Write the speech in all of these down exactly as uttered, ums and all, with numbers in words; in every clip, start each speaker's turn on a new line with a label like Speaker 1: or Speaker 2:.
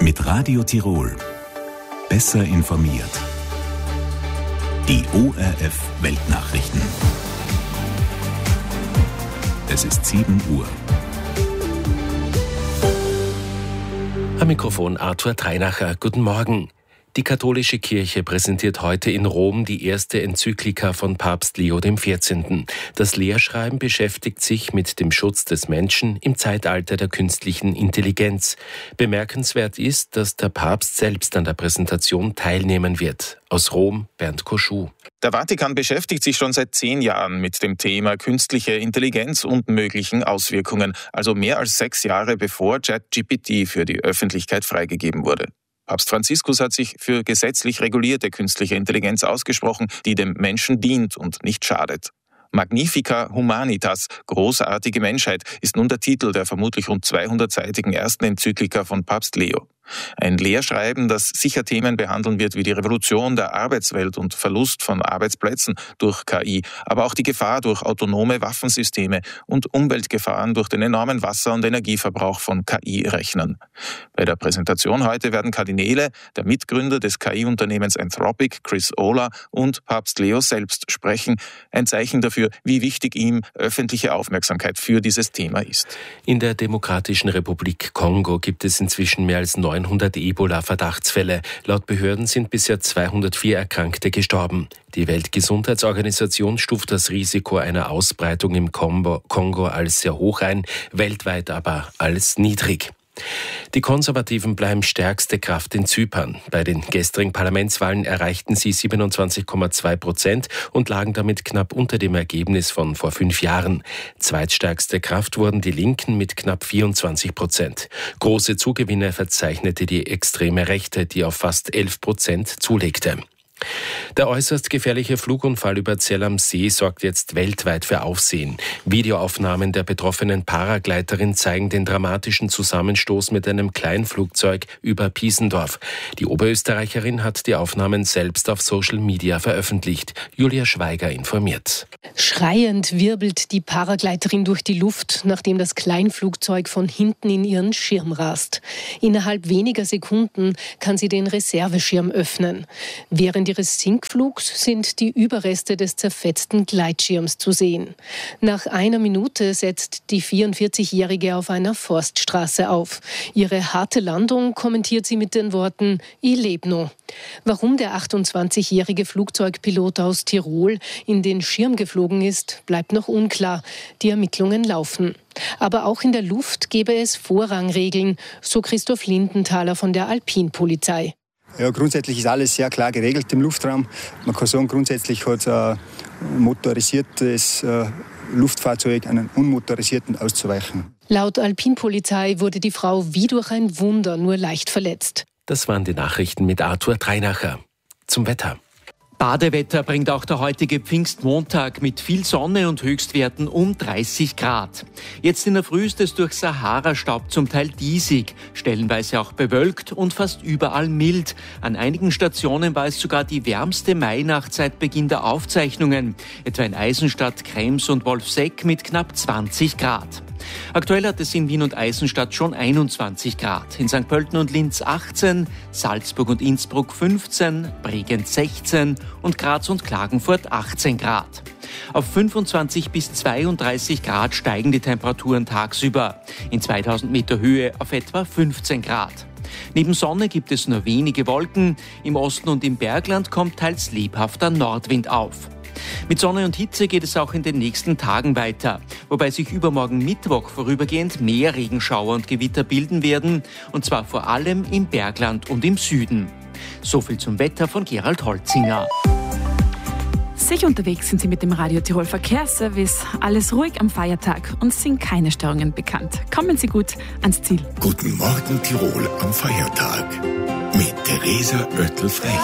Speaker 1: Mit Radio Tirol. Besser informiert. Die O R F Weltnachrichten. Es ist sieben Uhr.
Speaker 2: Am Mikrofon Arthur Treinacher. Guten Morgen. Die katholische Kirche präsentiert heute in Rom die erste Enzyklika von Papst Leo der vierzehnte. Das Lehrschreiben beschäftigt sich mit dem Schutz des Menschen im Zeitalter der künstlichen Intelligenz. Bemerkenswert ist, dass der Papst selbst an der Präsentation teilnehmen wird. Aus Rom, Bernd Koschuh.
Speaker 3: Der Vatikan beschäftigt sich schon seit zehn Jahren mit dem Thema künstliche Intelligenz und möglichen Auswirkungen, also mehr als sechs Jahre bevor ChatGPT für die Öffentlichkeit freigegeben wurde. Papst Franziskus hat sich für gesetzlich regulierte künstliche Intelligenz ausgesprochen, die dem Menschen dient und nicht schadet. Magnifica Humanitas, großartige Menschheit, ist nun der Titel der vermutlich rund zweihundertseitigen ersten Enzyklika von Papst Leo. Ein Lehrschreiben, das sicher Themen behandeln wird wie die Revolution der Arbeitswelt und Verlust von Arbeitsplätzen durch K I, aber auch die Gefahr durch autonome Waffensysteme und Umweltgefahren durch den enormen Wasser- und Energieverbrauch von K I rechnen. Bei der Präsentation heute werden Kardinäle, der Mitgründer des K I-Unternehmens Anthropic, Chris Olah, und Papst Leo selbst sprechen. Ein Zeichen dafür, wie wichtig ihm öffentliche Aufmerksamkeit für dieses Thema ist.
Speaker 2: In der Demokratischen Republik Kongo gibt es inzwischen mehr als neunhundert Ebola-Verdachtsfälle. Laut Behörden sind bisher zweihundertvier Erkrankte gestorben. Die Weltgesundheitsorganisation stuft das Risiko einer Ausbreitung im Kongo als sehr hoch ein, weltweit aber als niedrig. Die Konservativen bleiben stärkste Kraft in Zypern. Bei den gestrigen Parlamentswahlen erreichten sie siebenundzwanzig Komma zwei Prozent und lagen damit knapp unter dem Ergebnis von vor fünf Jahren. Zweitstärkste Kraft wurden die Linken mit knapp vierundzwanzig Prozent. Große Zugewinne verzeichnete die extreme Rechte, die auf fast elf Prozent zulegte. Der äußerst gefährliche Flugunfall über Zell am See sorgt jetzt weltweit für Aufsehen. Videoaufnahmen der betroffenen Paragleiterin zeigen den dramatischen Zusammenstoß mit einem Kleinflugzeug über Piesendorf. Die Oberösterreicherin hat die Aufnahmen selbst auf Social Media veröffentlicht. Julia Schweiger informiert.
Speaker 4: Schreiend wirbelt die Paragleiterin durch die Luft, nachdem das Kleinflugzeug von hinten in ihren Schirm rast. Innerhalb weniger Sekunden kann sie den Reserveschirm öffnen. Während ihres Sinkflugs sind die Überreste des zerfetzten Gleitschirms zu sehen. Nach einer Minute setzt die vierundvierzigjährige auf einer Forststraße auf. Ihre harte Landung kommentiert sie mit den Worten "Ich leb noch". Warum der achtundzwanzigjährige Flugzeugpilot aus Tirol in den Schirm geflogen ist, bleibt noch unklar. Die Ermittlungen laufen. Aber auch in der Luft gäbe es Vorrangregeln, so Christoph Lindenthaler von der Alpinpolizei.
Speaker 5: Ja, grundsätzlich ist alles sehr klar geregelt im Luftraum. Man kann sagen, grundsätzlich hat ein motorisiertes äh, Luftfahrzeug einen unmotorisierten auszuweichen.
Speaker 4: Laut Alpinpolizei wurde die Frau wie durch ein Wunder nur leicht verletzt.
Speaker 2: Das waren die Nachrichten mit Arthur Treinacher. Zum Wetter.
Speaker 6: Badewetter bringt auch der heutige Pfingstmontag mit viel Sonne und Höchstwerten um dreißig Grad. Jetzt in der Früh ist es durch Sahara-Staub zum Teil diesig, stellenweise auch bewölkt und fast überall mild. An einigen Stationen war es sogar die wärmste Mainacht seit Beginn der Aufzeichnungen, etwa in Eisenstadt, Krems und Wolfsegg mit knapp zwanzig Grad. Aktuell hat es in Wien und Eisenstadt schon einundzwanzig Grad, in Sankt Pölten und Linz achtzehn, Salzburg und Innsbruck fünfzehn, Bregenz sechzehn und Graz und Klagenfurt achtzehn Grad. Auf fünfundzwanzig bis zweiunddreißig Grad steigen die Temperaturen tagsüber, in zweitausend Meter Höhe auf etwa fünfzehn Grad. Neben Sonne gibt es nur wenige Wolken, im Osten und im Bergland kommt teils lebhafter Nordwind auf. Mit Sonne und Hitze geht es auch in den nächsten Tagen weiter, wobei sich übermorgen Mittwoch vorübergehend mehr Regenschauer und Gewitter bilden werden, und zwar vor allem im Bergland und im Süden. So viel zum Wetter von Gerald Holzinger.
Speaker 7: Sicher unterwegs sind Sie mit dem Radio Tirol Verkehrsservice. Alles ruhig am Feiertag und sind keine Störungen bekannt. Kommen Sie gut ans Ziel.
Speaker 1: Guten Morgen Tirol am Feiertag mit Theresa Oettel-Frech.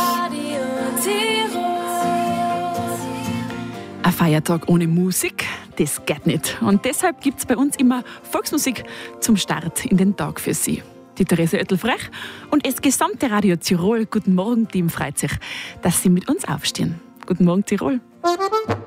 Speaker 7: Ein Feiertag ohne Musik, das geht nicht. Und deshalb gibt es bei uns immer Volksmusik zum Start in den Tag für Sie. Die Theresa Oettel-Frech und das gesamte Radio Tirol Guten Morgen Team freut sich, dass Sie mit uns aufstehen. Guten Morgen Tirol.